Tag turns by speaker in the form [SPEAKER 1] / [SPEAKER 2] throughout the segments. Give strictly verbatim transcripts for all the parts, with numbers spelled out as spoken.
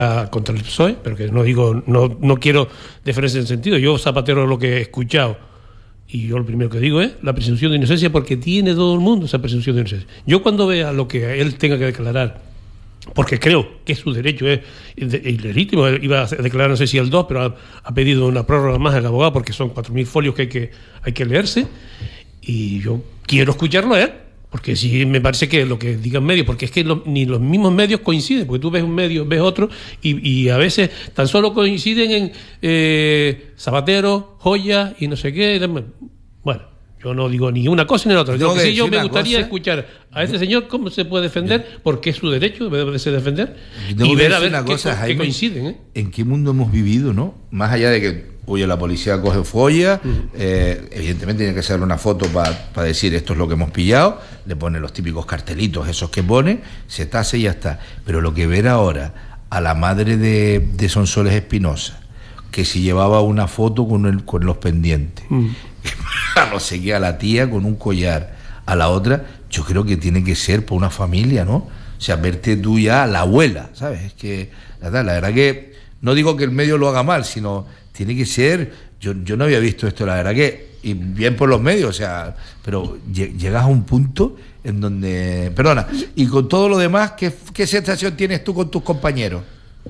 [SPEAKER 1] contra el P S O E, pero que no digo, no, no quiero defenderse en ese sentido. Yo, Zapatero, lo que he escuchado, y yo lo primero que digo es la presunción de inocencia, porque tiene todo el mundo esa presunción de inocencia. Yo cuando vea lo que él tenga que declarar, porque creo que su derecho es ilegítimo, iba a declarar no sé si el dos, pero ha, ha pedido una prórroga más al abogado porque son cuatro mil folios que hay que, hay que leerse, y yo quiero escucharlo a él, porque sí me parece que lo que digan medios, porque es que lo, ni los mismos medios coinciden, porque tú ves un medio, ves otro, y, y a veces tan solo coinciden en eh, Zapatero, Joya y no sé qué. Bueno, yo no digo ni una cosa ni la otra. Yo, sí, yo me gustaría cosa, escuchar a este señor cómo se puede defender, yo, porque es su derecho, debe de ser defender, y ver a ver qué, cosa, Jaime, qué coinciden. ¿eh?
[SPEAKER 2] ¿En qué mundo hemos vivido, no? Más allá de que, oye, la policía coge folla, uh-huh. eh, evidentemente tiene que hacerle una foto para pa decir esto es lo que hemos pillado, le pone los típicos cartelitos, esos que pone, se tase y ya está. Pero lo que ver ahora a la madre de, de Sonsoles Espinosa, que si llevaba una foto con, el, con los pendientes, uh-huh. no sé qué, a la tía con un collar, a la otra, yo creo que tiene que ser por una familia, ¿no? O sea, verte tú ya a la abuela, ¿sabes? Es que, la verdad, la verdad que, no digo que el medio lo haga mal, sino tiene que ser, yo, yo no había visto esto, la verdad que, y bien por los medios, o sea, pero llegas a un punto en donde, perdona, y con todo lo demás, ¿qué, qué sensación tienes tú con tus compañeros?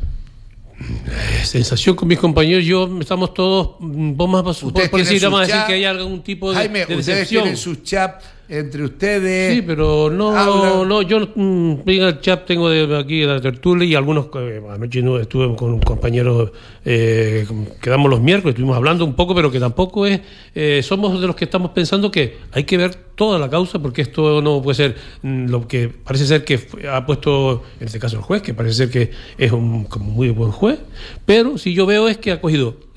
[SPEAKER 1] Sensación con mis compañeros, yo estamos todos, vos más por, por decir, vamos a decir que hay algún tipo de,
[SPEAKER 2] Jaime,
[SPEAKER 1] de
[SPEAKER 2] ustedes tienen sus chats entre ustedes.
[SPEAKER 1] Sí, pero no, hablan. no, yo en el chat tengo de aquí de la tertulia y algunos, eh, anoche no, estuve con un compañero, eh, quedamos los miércoles, estuvimos hablando un poco, pero que tampoco es, eh, somos de los que estamos pensando que hay que ver toda la causa, porque esto no puede ser mm, lo que parece ser que ha puesto, en este caso el juez, que parece ser que es un como muy buen juez, pero si yo veo es que ha cogido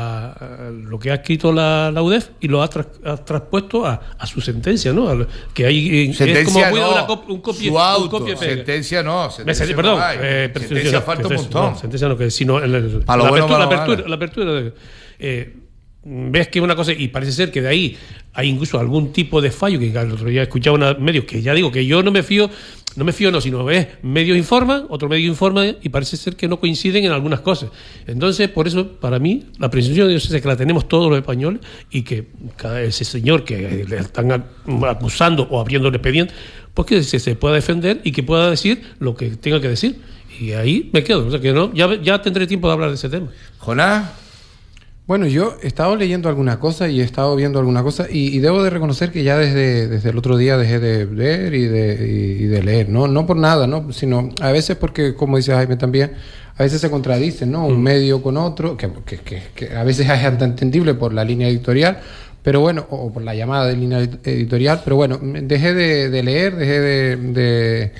[SPEAKER 1] La, lo que ha escrito la, la U D E F y lo ha, tras, ha transpuesto a, a su sentencia, ¿no? A, que hay,
[SPEAKER 2] sentencia
[SPEAKER 1] es como
[SPEAKER 2] no,
[SPEAKER 1] una cop, un copia,
[SPEAKER 2] su auto,
[SPEAKER 1] un copia pega.
[SPEAKER 2] Sentencia no, sentencia
[SPEAKER 1] Me, perdón,
[SPEAKER 2] no hay.
[SPEAKER 1] Eh,
[SPEAKER 2] sentencia no, falta un montón.
[SPEAKER 1] No, sentencia no, que sino el, el, la,
[SPEAKER 2] bueno,
[SPEAKER 1] apertura, la,
[SPEAKER 2] bueno,
[SPEAKER 1] apertura, la apertura de, eh, ves que una cosa, y parece ser que de ahí hay incluso algún tipo de fallo, que el otro día escuchaba una medios que ya digo que yo no me fío, no me fío no, sino ves, medios informan, otro medio informa y parece ser que no coinciden en algunas cosas. Entonces, por eso, para mí, la presunción de inocencia es que la tenemos todos los españoles y que cada, ese señor que le están acusando o abriendo el expediente, pues que se, se pueda defender y que pueda decir lo que tenga que decir. Y ahí me quedo, o sea que no, ya, ya tendré tiempo de hablar de ese tema.
[SPEAKER 2] Jonás.
[SPEAKER 3] Bueno, yo he estado leyendo alguna cosa y he estado viendo alguna cosa y, y debo de reconocer que ya desde, desde el otro día dejé de ver y de, y, y de leer, ¿no? No por nada, ¿no? Sino a veces porque, como dice Jaime también, a veces se contradicen, ¿no? Un mm. medio con otro, que, que, que, que a veces es entendible por la línea editorial, pero bueno, o por la llamada de línea editorial, pero bueno, dejé de, de leer, dejé de, de,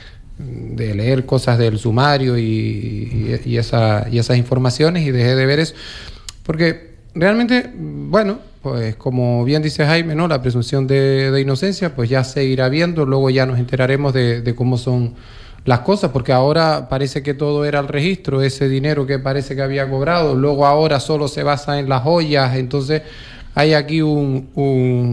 [SPEAKER 3] de leer cosas del sumario y, y, y, esa, y esas informaciones y dejé de ver eso, porque realmente, bueno, pues como bien dice Jaime, ¿no? La presunción de, de inocencia, pues ya se irá viendo, luego ya nos enteraremos de, de cómo son las cosas, porque ahora parece que todo era el registro, ese dinero que parece que había cobrado, luego ahora solo se basa en las joyas, entonces hay aquí un, un,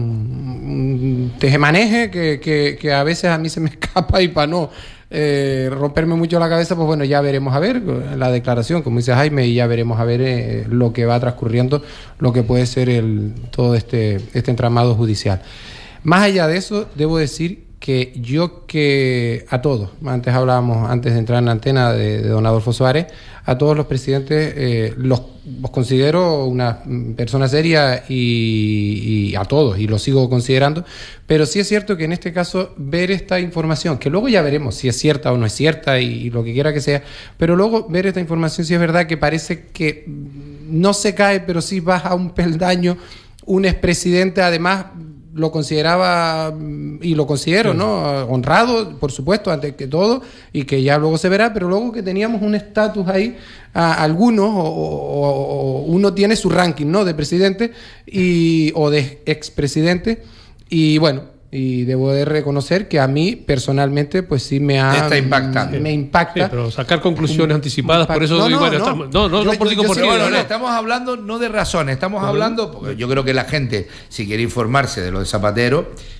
[SPEAKER 3] un tejemaneje que, que, que a veces a mí se me escapa y para no Eh, romperme mucho la cabeza, pues bueno, ya veremos a ver la declaración, como dice Jaime, y ya veremos a ver eh, lo que va transcurriendo, lo que puede ser el todo este, este entramado judicial. Más allá de eso, debo decir que yo que a todos, antes hablábamos, antes de entrar en la antena de, de don Adolfo Suárez, a todos los presidentes eh, los, los considero una persona seria y, y a todos, y los sigo considerando, pero sí es cierto que en este caso ver esta información, que luego ya veremos si es cierta o no es cierta y, y lo que quiera que sea, pero luego ver esta información sí es verdad que parece que no se cae, pero sí baja un peldaño un expresidente, además lo consideraba y lo considero, sí, ¿no? Honrado, por supuesto, antes que todo, y que ya luego se verá, pero luego que teníamos un estatus ahí, a algunos, o, o, o uno tiene su ranking, ¿no? De presidente y, o de expresidente, y bueno, y debo de reconocer que a mí personalmente pues sí me ha
[SPEAKER 2] está impactando,
[SPEAKER 3] me impacta,
[SPEAKER 1] sí, pero sacar conclusiones un, anticipadas un por eso
[SPEAKER 3] no, no,
[SPEAKER 1] igual,
[SPEAKER 3] no,
[SPEAKER 1] estamos, no, no,
[SPEAKER 3] yo,
[SPEAKER 1] no por digo
[SPEAKER 3] yo,
[SPEAKER 1] por
[SPEAKER 3] yo,
[SPEAKER 2] bueno,
[SPEAKER 3] no,
[SPEAKER 2] no, estamos hablando no de razones, estamos uh-huh. hablando porque yo creo que la gente, si quiere informarse de lo de Zapatero,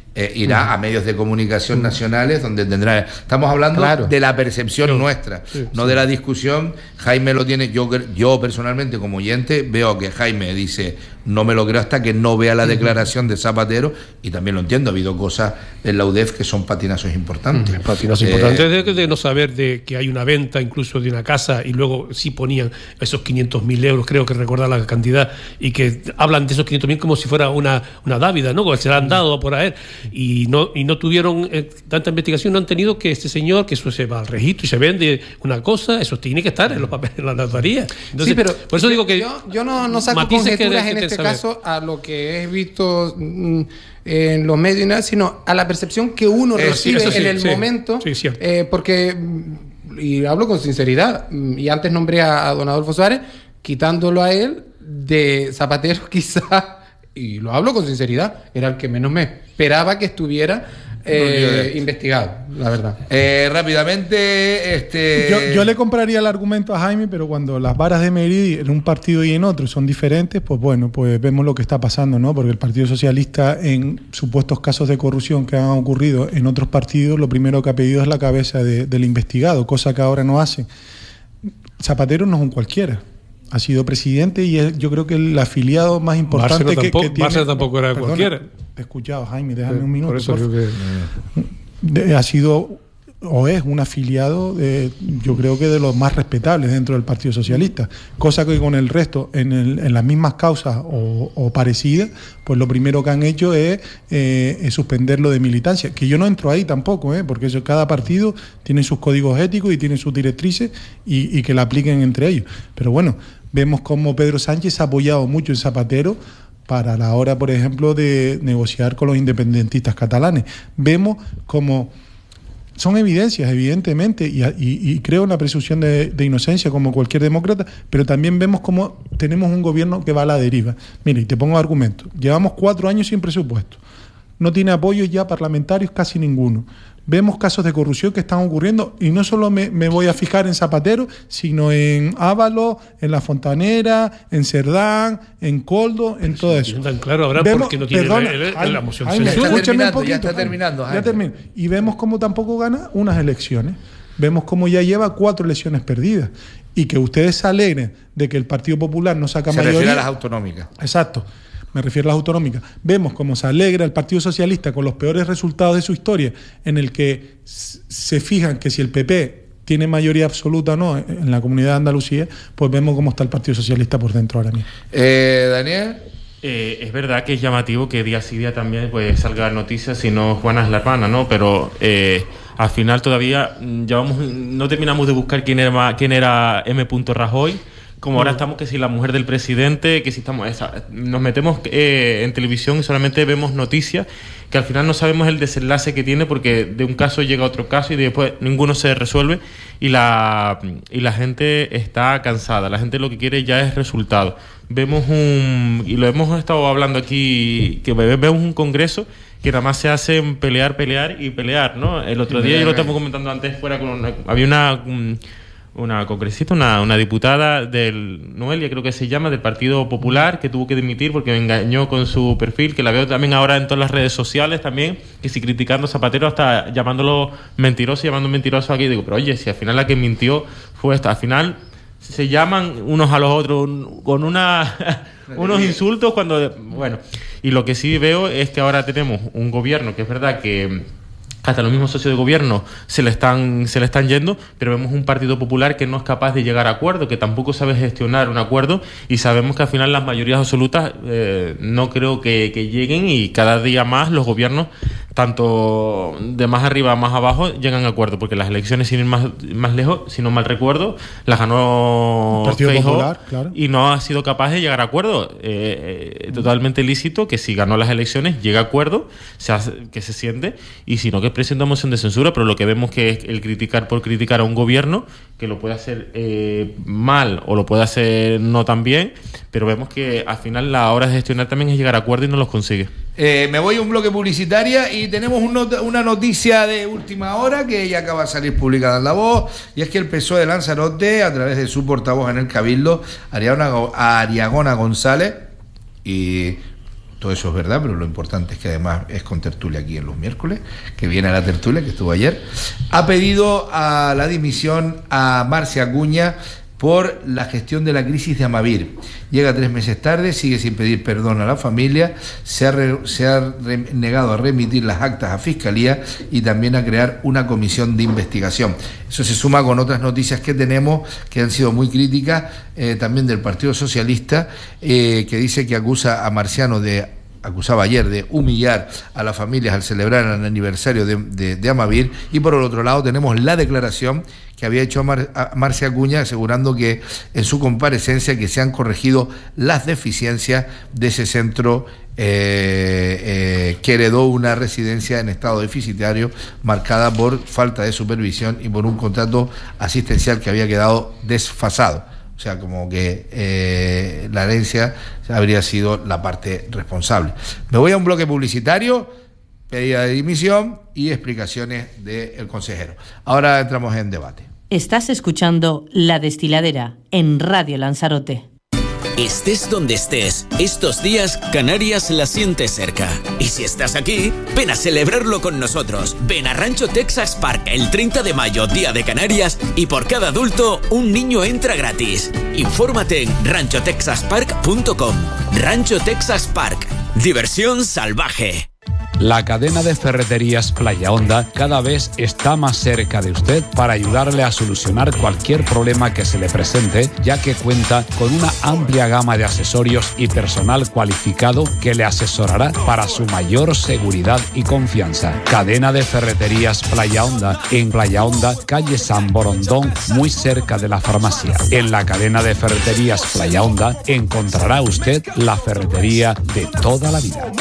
[SPEAKER 2] eh, irá uh-huh. a medios de comunicación uh-huh. nacionales donde tendrá... Estamos hablando claro. de la percepción claro. nuestra, sí, no sí. de la discusión. Jaime lo tiene... Yo, yo personalmente como oyente veo que Jaime dice no me lo creo hasta que no vea la declaración de Zapatero, y también lo entiendo, ha habido cosas en la U D E F que son patinazos importantes.
[SPEAKER 1] Uh-huh. Patinazos eh, importantes de, de no saber de que hay una venta incluso de una casa y luego sí ponían esos quinientos mil euros, creo que recordar la cantidad, y que hablan de esos quinientos mil como si fuera una, una dávida, ¿no? Como se la han dado por ahí, y no, y no tuvieron eh, tanta investigación, no han tenido que este señor, que eso se va al registro y se vende una cosa, eso tiene que estar en los papeles, en la notaría. Entonces, sí, pero por eso
[SPEAKER 3] yo,
[SPEAKER 1] digo que
[SPEAKER 3] yo, yo no, no saco conjeturas en este saber. caso a lo que he visto mm, en los medios y nada, sino a la percepción que uno eh, recibe sí, sí, en el sí, momento, sí, eh, porque, y hablo con sinceridad, y antes nombré a, a don Adolfo Suárez, quitándolo a él de Zapatero quizá, y lo hablo con sinceridad, era el que menos me esperaba que estuviera eh, investigado, la verdad.
[SPEAKER 2] Eh, rápidamente, este...
[SPEAKER 4] Yo, yo le compraría el argumento a Jaime, pero cuando las varas de medir en un partido y en otro son diferentes, pues bueno, pues vemos lo que está pasando, ¿no? Porque el Partido Socialista, en supuestos casos de corrupción que han ocurrido en otros partidos, lo primero que ha pedido es la cabeza de, del investigado, cosa que ahora no hacen. Zapatero no es un cualquiera. Ha sido presidente y es, yo creo que el afiliado más importante
[SPEAKER 1] Bárcena
[SPEAKER 4] que,
[SPEAKER 1] tampoco,
[SPEAKER 4] que tiene...
[SPEAKER 1] Bárcena tampoco era
[SPEAKER 4] Perdona,
[SPEAKER 1] cualquiera.
[SPEAKER 4] Te he escuchado, Jaime, déjame
[SPEAKER 1] sí,
[SPEAKER 4] un minuto.
[SPEAKER 1] Por eso
[SPEAKER 4] por
[SPEAKER 1] creo que...
[SPEAKER 4] de, ha sido o es un afiliado, de, yo creo que de los más respetables dentro del Partido Socialista. Cosa que con el resto, en, el, en las mismas causas o, o parecidas, pues lo primero que han hecho es, eh, es suspenderlo de militancia. Que yo no entro ahí tampoco, ¿eh? Porque eso, cada partido tiene sus códigos éticos y tiene sus directrices y, y que la apliquen entre ellos. Pero bueno, vemos cómo Pedro Sánchez ha apoyado mucho en Zapatero para la hora, por ejemplo, de negociar con los independentistas catalanes. Vemos como... Son evidencias, evidentemente, y, y, y creo en la presunción de, de inocencia como cualquier demócrata, pero también vemos cómo tenemos un gobierno que va a la deriva. Mira, y te pongo argumentos. Llevamos cuatro años sin presupuesto. No tiene apoyos ya parlamentarios casi ninguno. Vemos casos de corrupción que están ocurriendo y no solo me, me voy a fijar en Zapatero, sino en Ábalos, en La Fontanera, en Cerdán, en Coldo, en todo eso.
[SPEAKER 1] Tan claro, habrá
[SPEAKER 4] vemos,
[SPEAKER 1] porque no tiene
[SPEAKER 4] perdona,
[SPEAKER 1] la, la,
[SPEAKER 4] ay,
[SPEAKER 1] la moción
[SPEAKER 4] ay,
[SPEAKER 1] censura.
[SPEAKER 4] Escúchame un poquito.
[SPEAKER 2] Ya está terminando.
[SPEAKER 4] Ya termino. Y vemos cómo tampoco gana unas elecciones. Vemos cómo ya lleva cuatro elecciones perdidas. Y que ustedes se alegren de que el Partido Popular no saca
[SPEAKER 2] se
[SPEAKER 4] mayoría.
[SPEAKER 2] Se refiere a las autonómicas.
[SPEAKER 4] Exacto. Me refiero a las autonómicas. Vemos cómo se alegra el Partido Socialista con los peores resultados de su historia, en el que se fijan que si el P P tiene mayoría absoluta o no en la Comunidad de Andalucía, pues vemos cómo está el Partido Socialista por dentro ahora mismo.
[SPEAKER 2] Eh, Daniel.
[SPEAKER 5] Eh, es verdad que es llamativo que día sí día también pues salga noticias, si no Juana es la hermana, ¿no? Pero eh, al final todavía llevamos, no terminamos de buscar quién era, quién era M. Rajoy. Como ahora estamos que si la mujer del presidente, que si estamos esa, nos metemos eh, en televisión y solamente vemos noticias que al final no sabemos el desenlace que tiene, porque de un caso llega a otro caso y después ninguno se resuelve y la y la gente está cansada. La gente lo que quiere ya es resultado. Vemos un, y lo hemos estado hablando aquí, que vemos un congreso que nada más se hace en pelear, pelear y pelear, ¿no? El otro día, yo lo estamos comentando antes fuera, con una, había una... Un, una congresista, una, una diputada del Noelia, creo que se llama, del Partido Popular, que tuvo que dimitir porque me engañó con su perfil, que la veo también ahora en todas las redes sociales también, que si criticando a Zapatero, hasta llamándolo mentiroso, llamando mentiroso aquí, digo, pero oye, si al final la que mintió fue esta, al final se llaman unos a los otros con una unos insultos cuando, bueno, y lo que sí veo es que ahora tenemos un gobierno que es verdad que hasta los mismos socios de gobierno se le están se le están yendo, pero vemos un Partido Popular que no es capaz de llegar a acuerdo, que tampoco sabe gestionar un acuerdo, y sabemos que al final las mayorías absolutas eh, no creo que, que lleguen, y cada día más los gobiernos, tanto de más arriba a más abajo, llegan a acuerdo, porque las elecciones, sin ir más, más lejos, si no mal recuerdo, las ganó Feijóo, claro, y no ha sido capaz de llegar a acuerdo. Eh, eh, totalmente lícito que si ganó las elecciones llegue a acuerdo, se hace, que se siente, y si no que presenta moción de censura, pero lo que vemos que es el criticar por criticar a un gobierno, que lo puede hacer eh, mal o lo puede hacer no tan bien, pero vemos que al final la hora de gestionar también es llegar a acuerdo y no los consigue.
[SPEAKER 2] Eh, me voy a un bloque publicitaria y tenemos un not- una noticia de última hora que ya acaba de salir publicada en La Voz, y es que el P S O E de Lanzarote, a través de su portavoz en el Cabildo, Ariagona, Ariagona González, y todo eso es verdad, pero lo importante es que además es con tertulia aquí en los miércoles, que viene a la tertulia, que estuvo ayer, ha pedido a la dimisión a Marcia Acuña por la gestión de la crisis de Amavir. Llega tres meses tarde, sigue sin pedir perdón a la familia, se ha, re, se ha re, negado a remitir las actas a Fiscalía y también a crear una comisión de investigación. Eso se suma con otras noticias que tenemos que han sido muy críticas, eh, también del Partido Socialista, eh, que dice que acusa a Marciano de acusaba ayer de humillar a las familias al celebrar el aniversario de, de, de Amavir, y por el otro lado tenemos la declaración que había hecho a, Mar, a Marcia Acuña asegurando que en su comparecencia que se han corregido las deficiencias de ese centro eh, eh, que heredó una residencia en estado deficitario marcada por falta de supervisión y por un contrato asistencial que había quedado desfasado. O sea, como que eh, la herencia habría sido la parte responsable. Me voy a un bloque publicitario, pedida de dimisión y explicaciones del consejero. Ahora entramos en debate.
[SPEAKER 6] Estás escuchando La Destiladera en Radio Lanzarote.
[SPEAKER 7] Estés donde estés, estos días Canarias la siente cerca. Y si estás aquí, ven a celebrarlo con nosotros. Ven a Rancho Texas Park el treinta de mayo, Día de Canarias, y por cada adulto, un niño entra gratis. Infórmate en rancho texas park punto com. Rancho Texas Park. Diversión salvaje.
[SPEAKER 8] La cadena de ferreterías Playa Honda cada vez está más cerca de usted para ayudarle a solucionar cualquier problema que se le presente, ya que cuenta con una amplia gama de accesorios y personal cualificado que le asesorará para su mayor seguridad y confianza. Cadena de ferreterías Playa Honda, en Playa Honda, calle San Borondón, muy cerca de la farmacia. En la cadena de ferreterías Playa Honda encontrará usted la ferretería de toda la vida.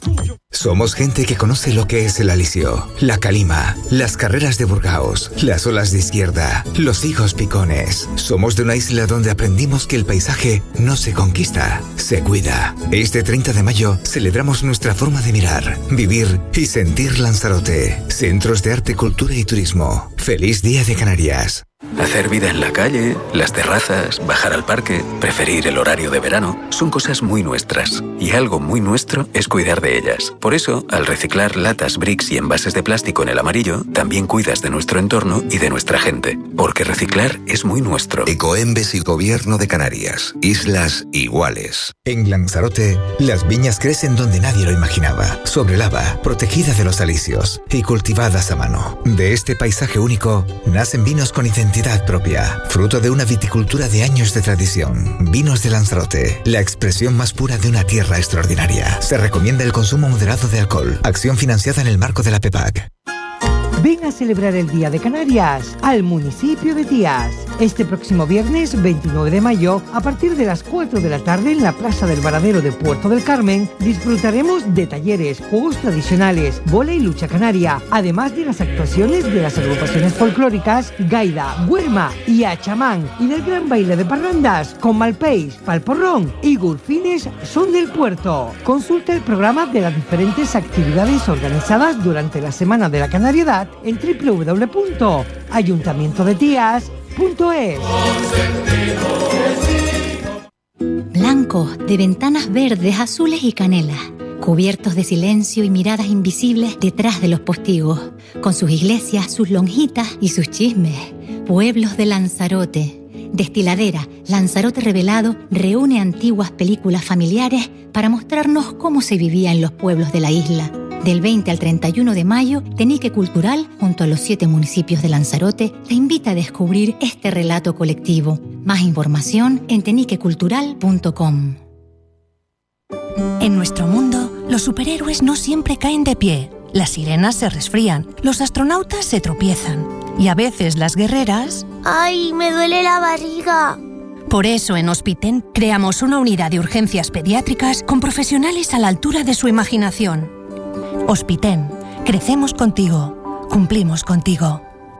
[SPEAKER 9] Somos gente que conoce lo que es el alisio, la calima, las carreras de Burgaos, las olas de izquierda, los higos picones. Somos de una isla donde aprendimos que el paisaje no se conquista, se cuida. Este treinta de mayo celebramos nuestra forma de mirar, vivir y sentir Lanzarote. Centros de Arte, Cultura y Turismo. Feliz Día de Canarias.
[SPEAKER 10] Hacer vida en la calle, las terrazas, bajar al parque, preferir el horario de verano, son cosas muy nuestras. Y algo muy nuestro es cuidar de ellas. Por eso, al reciclar latas, bricks y envases de plástico en el amarillo, también cuidas de nuestro entorno y de nuestra gente. Porque reciclar es muy nuestro.
[SPEAKER 9] Ecoembes y Gobierno de Canarias. Islas iguales. En Lanzarote, las viñas crecen donde nadie lo imaginaba. Sobre lava, protegida de los alisios y cultivadas a mano. De este paisaje único, nacen vinos con identidad propia, fruto de una viticultura de años de tradición. Vinos de Lanzarote, la expresión más pura de una tierra extraordinaria. Se recomienda el consumo moderado de alcohol. Acción financiada en el marco de la P E P A C.
[SPEAKER 11] Ven a celebrar el Día de Canarias al municipio de Tías. Este próximo viernes veintinueve de mayo, a partir de las cuatro de la tarde en la Plaza del Varadero de Puerto del Carmen, disfrutaremos de talleres, juegos tradicionales, bola y lucha canaria, además de las actuaciones de las agrupaciones folclóricas Gaida, Huerma y Achamán, y del gran baile de parrandas con Malpeix, Palporrón y Gurfines Son del Puerto. Consulta el programa de las diferentes actividades organizadas durante la Semana de la Canariedad en doble u doble u doble u punto ayuntamiento de tías punto es.
[SPEAKER 12] Blancos, de ventanas verdes, azules y canela, cubiertos de silencio y miradas invisibles detrás de los postigos, con sus iglesias, sus lonjitas y sus chismes. Pueblos de Lanzarote. Destiladera Lanzarote Revelado reúne antiguas películas familiares para mostrarnos cómo se vivía en los pueblos de la isla. Del veinte al treinta y uno de mayo, Tenique Cultural, junto a los siete municipios de Lanzarote, te invita a descubrir este relato colectivo. Más información en tenique cultural punto com.
[SPEAKER 13] En nuestro mundo, los superhéroes no siempre caen de pie. Las sirenas se resfrían, los astronautas se tropiezan y a veces las guerreras...
[SPEAKER 14] ¡Ay, me duele la barriga!
[SPEAKER 13] Por eso en Hospiten creamos una unidad de urgencias pediátricas con profesionales a la altura de su imaginación. Hospiten, crecemos contigo, cumplimos contigo.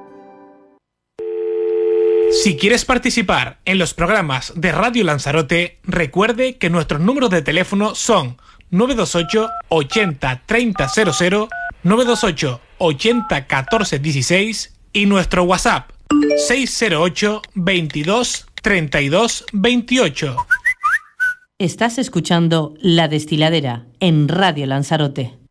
[SPEAKER 15] Si quieres participar en los programas de Radio Lanzarote, recuerde que nuestros números de teléfono son nueve dos ocho, ochenta, treinta cero cero, nueve dos ocho, ochenta, catorce dieciséis y nuestro WhatsApp seis cero ocho, veintidós, treinta y dos, veintiocho.
[SPEAKER 6] Estás escuchando La Destiladera en Radio Lanzarote.